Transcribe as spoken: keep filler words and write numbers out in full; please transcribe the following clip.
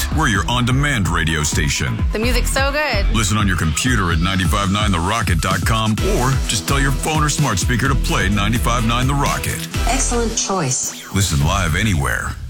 Rocket. We're your on-demand radio station. The music's so good. Listen on your computer at nine five nine the rocket dot com or just tell your phone or smart speaker to play nine five nine The Rocket. Excellent choice. Listen live anywhere.